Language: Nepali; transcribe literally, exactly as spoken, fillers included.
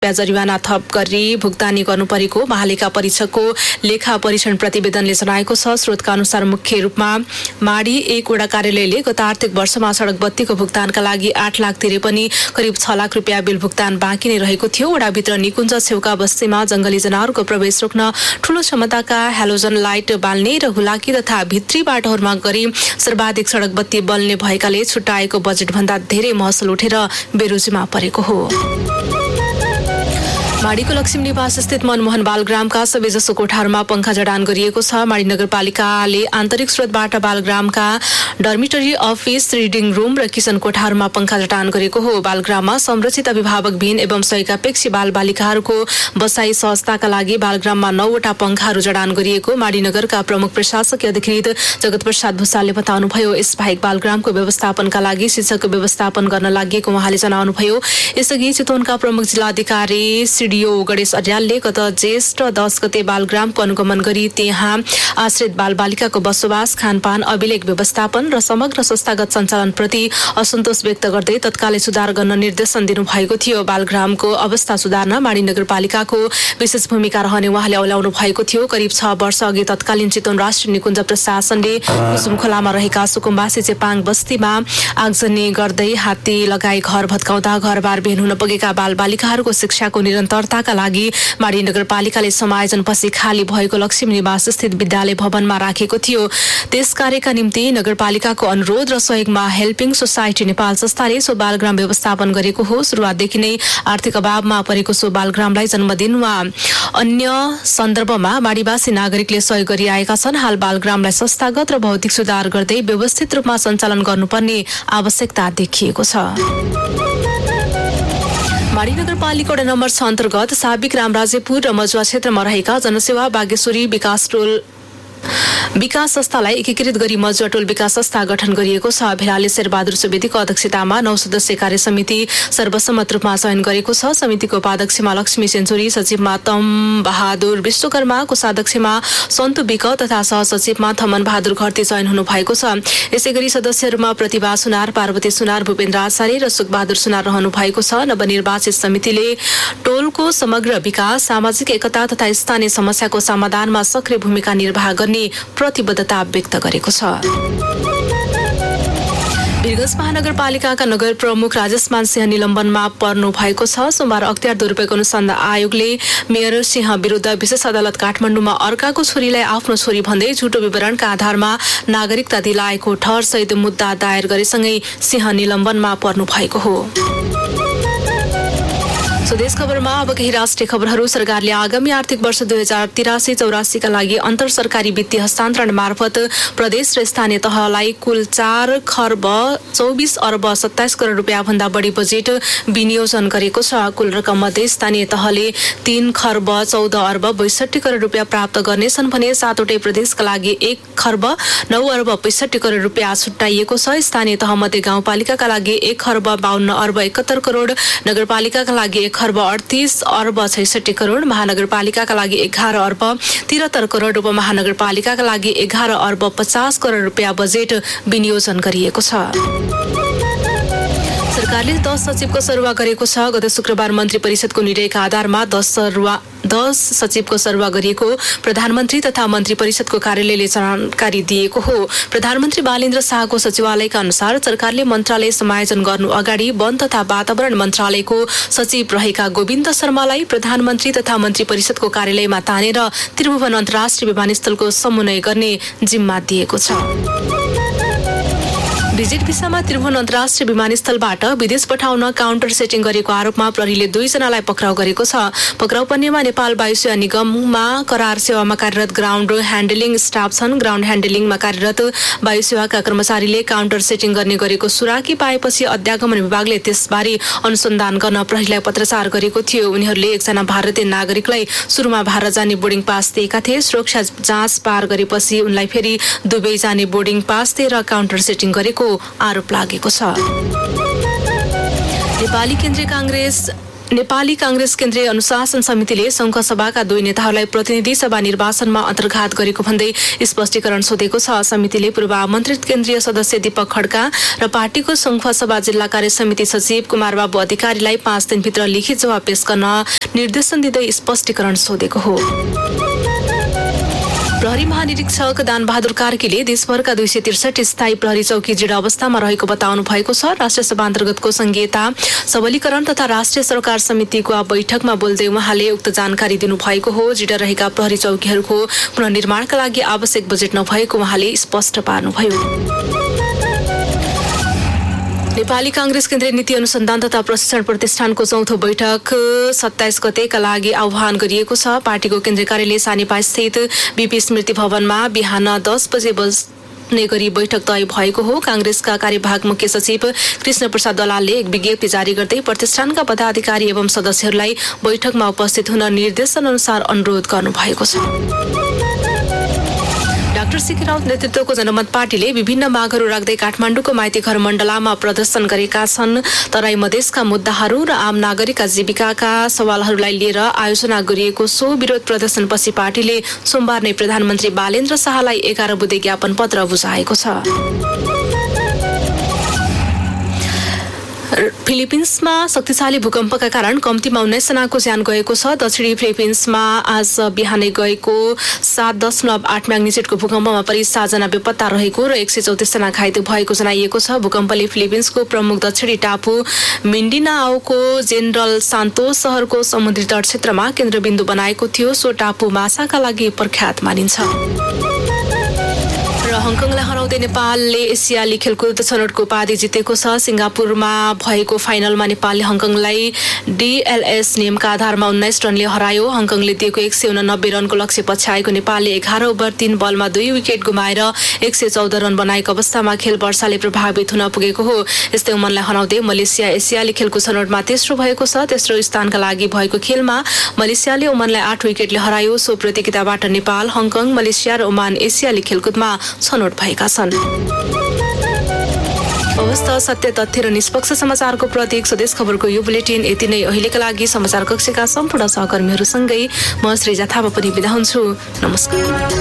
रुपियाँ जरिवाना थप गरी भुक्तानी गर्नुपरेको महालेखा परीक्षकको लेखा परीक्षण प्रतिवेदनले जनाएको छ। स्रोतका अनुसार मुख्य रूपमा माडी एक वडा कार्यालयले गत आर्थिक वर्षमा सडक बत्तीको भुक्तानका लागि आठ लाख तिरे पनि करिब छ लाख रुपियाँ बिल भुक्तान बाँकी नै रहेको थियो। वडाभित्र निकुञ्ज छेउका बस्तीमा जंगली जनावरको प्रवेश रोक्न ठूलो क्षमताका हेलोजन लाइट बाल्ने र हुलाकी तथा भित्री बाटोहरूमा गरी सर्वाधिक सडक बत्ती बल्ने भएकाले छुट्याएको बजेटभन्दा धेरै महसुल उठेर बेरोजीमा परेको हो। माडीको लक्ष्मी निवास स्थित मनमोहन बालग्रामका सबैजसो कोठाहरूमा पंखा जडान गरिएको छ। माडी नगरपालिकाले आन्तरिक स्रोतबाट बालग्रामका डर्मिटरी, अफिस, रिडिङ रूम र किचन कोठाहरूमा पंखा जडान गरेको हो। बालग्राममा संरक्षित अभिभावकविहीन एवं सयकापेक्षी बालबालिकाहरूको बसाई सहजताका लागि बालग्राममा नौवटा पंखाहरू जडान गरिएको माडी नगरका प्रमुख प्रशासकीय अधिकृत जगत प्रसाद भूषालले बताउनुभयो। यसबाहेक बालग्रामको व्यवस्थापनका लागि शिक्षकको व्यवस्थापन गर्न लागि उहाँले जनाउनुभयो। यसअघि चितवनका प्रमुख जिल्लाधिकारी डीओ गणेश अर्यालले गत ज्येष्ठ दस गते बालग्रामको अनुगमन गरी त्यहाँ आश्रित बालबालिकाको बसोबास, खानपान, अभिलेख व्यवस्थापन र समग्र संस्थागत सञ्चालनप्रति असन्तोष व्यक्त गर्दै तत्कालै सुधार गर्न निर्देशन दिनुभएको थियो। बालग्रामको अवस्था सुधार्न माडी नगरपालिकाको विशेष भूमिका रहने उहाँले औल्याउनु भएको थियो। करिब छ वर्ष अघि तत्कालीन चितवन राष्ट्रिय निकुञ्ज प्रशासनले कुसुम खोलामा रहेका सुकुम्बासी चेपाङ बस्तीमा आगजनी गर्दै हात्ती लगाई घर भत्काउँदा घरबार बेन हुन पुगेका बालबालिकाहरूको शिक्षाको निरन्तर का लागि माडी नगरपालिकाले समायोजनपछि खाली भएको लक्ष्मी निवास स्थित विद्यालय भवनमा राखेको थियो। त्यस कार्यका निम्ति नगरपालिकाको अनुरोध र सहयोगमा हेल्पिङ सोसाइटी नेपाल संस्थाले सो बालग्राम व्यवस्थापन गरेको हो। सुरुवातदेखि नै आर्थिक अभावमा परेको सो बालग्रामलाई जन्मदिन वा अन्य सन्दर्भमा माडीवासी नागरिकले सहयोग गरिआएका छन्। हाल बालग्रामलाई संस्थागत र भौतिक सुधार गर्दै व्यवस्थित रूपमा सञ्चालन गर्नुपर्ने आवश्यकता देखिएको छ। माडी नगरपालिका वडा नम्बर छ अन्तर्गत साबिक रामराजेपुर र मजुवा क्षेत्रमा रहेका जनसेवा बागेश्वरी विकास टोल विकास संस्थालाई एकीकृत गरी मजुवा टोल विकास संस्था गठन गरिएको छ। भिराले शेरबहादुर सुवेदीको अध्यक्षतामा नौ सदस्यीय कार्य समिति सर्वसम्मत रूपमा चयन गरेको छ। समितिको उपाध्यक्षमा लक्ष्मी सेन्चुरी, सचिवमा तम बहादुर विश्वकर्मा, कोषाध्यक्षमा सन्तु विक तथा सहसचिवमा थमन बहादुर घरती चयन हुनु भएको छ। यसै गरी सदस्यहरूमा प्रतिभा सुनार, पार्वती सुनार, भूपेन्द्र आचार्य र सुखबहादुर सुनार रहनु भएको छ। नवनिर्वाचित समितिले टोलको समग्र विकास, सामाजिक एकता तथा स्थानीय समस्याको समाधानमा सक्रिय भूमिका निर्वाह गर्ने प्रतिबद्धता व्यक्त गरेको छ। वीरगञ्ज महानगरपालिकाका नगर प्रमुख राजेशमान सिंह निलम्बनमा पर्नु भएको छ। सोमबार अख्तियार दुरुपयोग अनुसन्धान आयोगले मेयर सिंह विरुद्ध विशेष अदालत काठमाडौँमा अर्काको छोरीलाई आफ्नो छोरी भन्दै झुटो विवरणका आधारमा नागरिकता दिलाएको ठहर सहित मुद्दा दायर गरेसँगै सिंह निलम्बनमा पर्नु भएको हो। स्वदेश खबरमा अब केही राष्ट्रिय खबरहरू। सरकारले आगामी आर्थिक वर्ष दुई हजार तिरासी चौरासीका लागि अन्तर सरकारी वित्तीय हस्तान्तरण मार्फत प्रदेश र स्थानीय तहलाई कुल चार खर्ब चौबिस अर्ब सत्ताइस करोड रुपियाँ भन्दा बढी बजेट विनियोजन गरेको छ। कुल रकम मध्ये स्थानीय तहले तीन खर्ब चौध अर्ब बैसठी करोड रुपियाँ प्राप्त गर्नेछन् भने सातवटै प्रदेशका लागि एक खर्ब नौ अर्ब पैसठी करोड रुपियाँ छुट्याइएको छ। स्थानीय तह मध्ये गाउँपालिकाका लागि एक खर्ब बाहन्न अर्ब एकहत्तर करोड, नगरपालिकाका लागि एक खर्ब अडतीस अर्ब छैसठी करोड, महानगरपालिकाका लागि एघार अर्ब तिहत्तर करोड, उपमहानगरपालिकाका लागि एघार अर्ब पचास करोड रुपियाँ बजेट विनियोजन गरिएको छ। सरकारले दस सचिवको सरुवा गरेको छ। गत शुक्रबार मन्त्री परिषदको निर्णयका आधारमा दस सरुवा दस सचिवको सरुवा गरिएको प्रधानमन्त्री तथा मन्त्री परिषदको कार्यालयले जानकारी दिएको हो। प्रधानमन्त्री बालेन्द्र शाहको सचिवालयका अनुसार सरकारले मन्त्रालय समायोजन गर्नु अगाडि वन तथा वातावरण मन्त्रालयको सचिव रहेका गोविन्द शर्मालाई प्रधानमन्त्री तथा मन्त्री परिषदको कार्यालयमा तानेर त्रिभुवन अन्तर्राष्ट्रिय विमानस्थलको समन्वय गर्ने जिम्मा दिएको छ। भिजिट भिसामा त्रिभुवन अन्तर्राष्ट्रिय विमानस्थलबाट विदेश पठाउन काउन्टर सेटिङ गरेको आरोपमा प्रहरीले दुईजनालाई पक्राउ गरेको छ। पक्राउ पर्नेमा नेपाल वायुसेवा निगममा करार सेवामा कार्यरत ग्राउन्ड ह्यान्डलिङ स्टाफ छन्। ग्राउन्ड ह्यान्डलिङमा कार्यरत वायुसेवाका कर्मचारीले काउन्टर सेटिङ गर्ने गरेको सुराकी पाएपछि अध्यागमन विभागले त्यसबारे अनुसन्धान गर्न प्रहरीलाई पत्रचार गरेको थियो। उनीहरूले एकजना भारतीय नागरिकलाई सुरुमा भारत जाने बोर्डिङ पास दिएका थिए। सुरक्षा जाँच पार गरेपछि उनलाई फेरि दुबई जाने बोर्डिङ पास दिएर काउन्टर सेटिङ गरेको आरोप लागेको छ। नेपाली केन्द्रीय कांग्रेस नेपाली कांग्रेस केन्द्रीय अनुशासन समितिले संघसभाका दुई नेताहरूलाई प्रतिनिधि सभा निर्वाचनमा अन्तर्घात गरेको भन्दै स्पष्टीकरण सोधेको छ। समितिले पूर्व आमन्त्रित केन्द्रीय सदस्य दीपक खड्का र पार्टीको संघसभा जिल्ला कार्य समिति सचिव कुमारबाबु अधिकारीलाई पाँच दिनभित्र लिखित जवाब पेश गर्न निर्देशन दिँदै स्पष्टीकरण सोधेको हो। प्रहरी महानिरीक्षक दानबहादुर कार्कीले देशभरका दुई सय त्रिसठी स्थायी प्रहरी चौकी जीर्ण अवस्थामा रहेको बताउनु भएको छ। राष्ट्रिय सभा अन्तर्गतको संघीयता सबलीकरण तथा राष्ट्रिय सरकार समितिको बैठकमा बोल्दै उहाँले उक्त जानकारी दिनुभएको हो। जीर्ण रहेका प्रहरी चौकीहरूको पुनर्निर्माणका लागि आवश्यक बजेट नभएको उहाँले स्पष्ट पार्नुभयो। नेपाली कांग्रेस केन्द्रीय नीति अनुसन्धान तथा प्रशिक्षण प्रतिष्ठानको चौथो बैठक सत्ताइस गतेका लागि आह्वान गरिएको छ। पार्टीको केन्द्रीय कार्यालय सानेपा स्थित बीपी स्मृति भवनमा बिहान दस बजे बस्ने गरी बैठक तय भएको हो। कांग्रेसका कार्यवाहक मुख्य सचिव कृष्ण प्रसाद दलालले एक विज्ञप्ति जारी गर्दै प्रतिष्ठानका पदाधिकारी एवं सदस्यहरूलाई बैठकमा उपस्थित हुन निर्देशन अनुसार अनुरोध गर्नुभएको छ। डाक्टर सीके राउत नेतृत्वको जनमत पार्टीले विभिन्न मागहरू राख्दै काठमाडौँको माइती घर मण्डलामा प्रदर्शन गरेका छन्। तराई मधेसका मुद्दाहरू र आम नागरिकका जीविकाका सवालहरूलाई लिएर आयोजना गरिएको सो विरोध प्रदर्शनपछि पार्टीले सोमबार नै प्रधानमन्त्री बालेन्द्र शाहलाई एघार बुँदे ज्ञापन पत्र बुझाएको छ। फिलिपिन्समा शक्तिशाली भूकम्पका कारण कम्तीमा उन्नाइस जनाको ज्यान गएको छ। दक्षिणी फिलिपिन्समा आज बिहानै गएको सात दशमलव आठ म्याग्निच्युडको भूकम्पमा परि सातजना बेपत्ता रहेको र एक सय चौतिस जना घाइते भएको जनाइएको छ। भूकम्पले फिलिपिन्सको प्रमुख दक्षिणी टापु मिन्डिनाओको जेनरल सान्तोस शहरको समुद्री तट क्षेत्रमा केन्द्रबिन्दु बनाएको थियो। सो टापु माछाका लागि प्रख्यात मानिन्छ। र हङकङलाई हराउँदै नेपालले एसियाली खेलकुद छनौटको उपाधि जितेको छ। सिङ्गापुरमा भएको फाइनलमा नेपालले हङकङलाई डिएलएस नियमका आधारमा उन्नाइस रनले हरायो। हङकङले दिएको एक सय उनानब्बे रनको लक्ष्य पछ्याएको नेपालले एघार ओभर तीन बलमा दुई विकेट गुमाएर एक सय चौध रन बनाएको अवस्थामा खेल वर्षाले प्रभावित हुन पुगेको हो। यस्तै ओमनलाई हराउँदै मलेसिया एसियाली खेलकुद छनौटमा तेस्रो भएको छ। तेस्रो स्थानका लागि भएको खेलमा मलेसियाले ओमनलाई आठ विकेटले हरायो। सो प्रतियोगिताबाट नेपाल, हङकङ, मलेसिया र ओमान एसियाली खेलकुदमा छनौट भएका छन्। अवस्था सत्य तथ्य र निष्पक्ष समाचारको प्रतीक स्वदेश खबरको यो बुलेटिन यति नै। अहिलेका लागि समाचार कक्षका सम्पूर्ण सहकर्मीहरूसँगै म श्रीजा थापा पनि बिदा हुन्छु। नमस्कार।